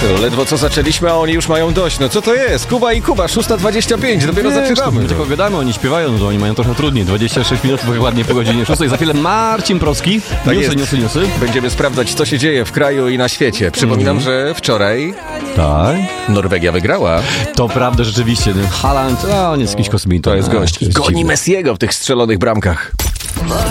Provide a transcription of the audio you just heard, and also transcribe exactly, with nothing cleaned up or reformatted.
Ledwo co zaczęliśmy, a oni już mają dość. No co to jest? Kuba i Kuba, szósta dwadzieścia pięć, dopiero Wiesz, zaczynamy. My tylko gadamy, oni śpiewają, że oni mają trochę trudniej. dwadzieścia sześć minut, ładnie po godzinie szóstej. Za chwilę Marcin Proski. Tak newsy, jest. newsy, newsy. Będziemy sprawdzać, co się dzieje w kraju i na świecie. Przypominam, Mhm. że wczoraj Tak. Norwegia wygrała. To prawda, rzeczywiście. Haaland, a on jest jakiś kosmita. To jest gość. I jest goni dziwne. Messiego w tych strzelonych bramkach.